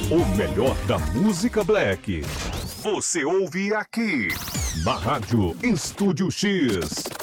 O melhor da música black. Você ouve aqui. Na Rádio Estúdio X.